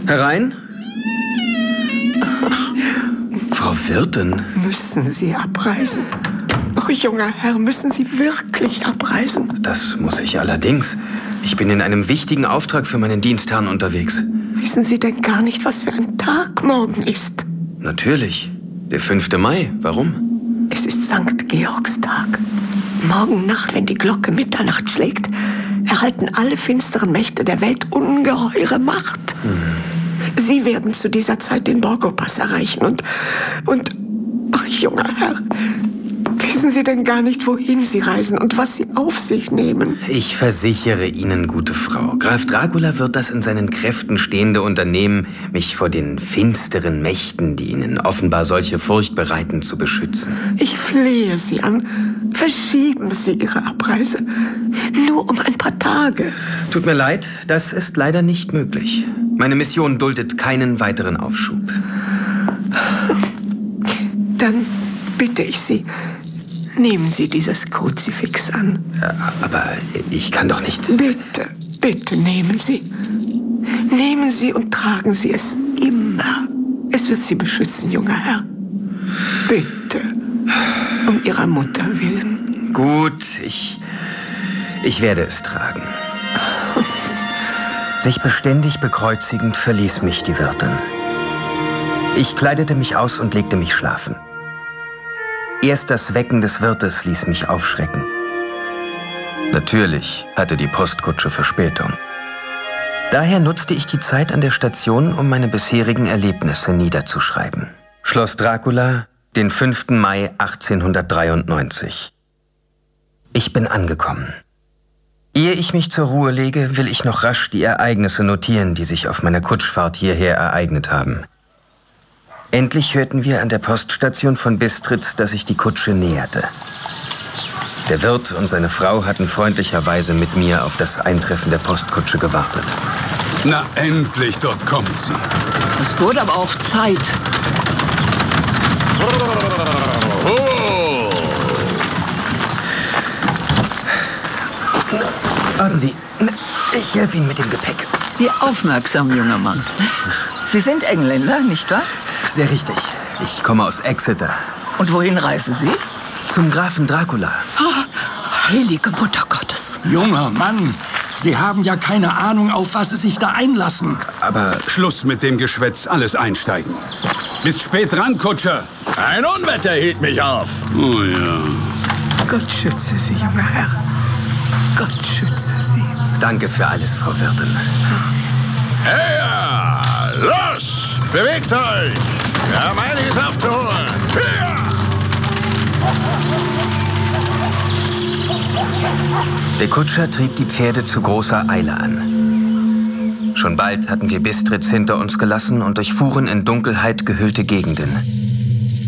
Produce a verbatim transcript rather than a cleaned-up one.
Herein? Frau Wirtin? Müssen Sie abreisen? Oh, junger Herr, müssen Sie wirklich abreisen? Das muss ich allerdings. Ich bin in einem wichtigen Auftrag für meinen Dienstherrn unterwegs. Wissen Sie denn gar nicht, was für ein Tag morgen ist? Natürlich. Der fünfte Mai. Warum? Es ist Sankt Georgstag. Morgen Nacht, wenn die Glocke Mitternacht schlägt, erhalten alle finsteren Mächte der Welt ungeheure Macht. Hm. Sie werden zu dieser Zeit den Borgo-Pass erreichen und... und... Ach, junger Herr, wissen Sie denn gar nicht, wohin Sie reisen und was Sie auf sich nehmen? Ich versichere Ihnen, gute Frau, Graf Dracula wird das in seinen Kräften stehende Unternehmen, mich vor den finsteren Mächten, die Ihnen offenbar solche Furcht bereiten, zu beschützen. Ich flehe Sie an, verschieben Sie Ihre Abreise. Nur um ein paar Tage. Tut mir leid, das ist leider nicht möglich. Meine Mission duldet keinen weiteren Aufschub. Dann bitte ich Sie, nehmen Sie dieses Kruzifix an. Aber ich kann doch nicht... Bitte, bitte nehmen Sie. Nehmen Sie und tragen Sie es immer. Es wird Sie beschützen, junger Herr. Bitte, um Ihrer Mutter willen. Gut, ich... ich werde es tragen. Sich beständig bekreuzigend verließ mich die Wirtin. Ich kleidete mich aus und legte mich schlafen. Erst das Wecken des Wirtes ließ mich aufschrecken. Natürlich hatte die Postkutsche Verspätung. Daher nutzte ich die Zeit an der Station, um meine bisherigen Erlebnisse niederzuschreiben. Schloss Dracula, den fünften Mai achtzehnhundertdreiundneunzig. Ich bin angekommen. Ehe ich mich zur Ruhe lege, will ich noch rasch die Ereignisse notieren, die sich auf meiner Kutschfahrt hierher ereignet haben. Endlich hörten wir an der Poststation von Bistritz, dass sich die Kutsche näherte. Der Wirt und seine Frau hatten freundlicherweise mit mir auf das Eintreffen der Postkutsche gewartet. Na endlich, dort kommt sie. Es wurde aber auch Zeit. Warten Sie, ich helfe Ihnen mit dem Gepäck. Wie aufmerksam, junger Mann. Sie sind Engländer, nicht wahr? Sehr richtig. Ich komme aus Exeter. Und wohin reisen Sie? Zum Grafen Dracula. Oh, heilige Mutter Gottes. Junger Mann, Sie haben ja keine Ahnung, auf was Sie sich da einlassen. Aber... Schluss mit dem Geschwätz, alles einsteigen. Bist spät dran, Kutscher. Ein Unwetter hielt mich auf. Oh ja. Gott schütze Sie, junger Herr. Gott schütze Sie. Danke für alles, Frau Wirtin. Her! Los! Bewegt euch! Wir haben einiges aufzuholen. Her! Der Kutscher trieb die Pferde zu großer Eile an. Schon bald hatten wir Bistritz hinter uns gelassen und durchfuhren in Dunkelheit gehüllte Gegenden.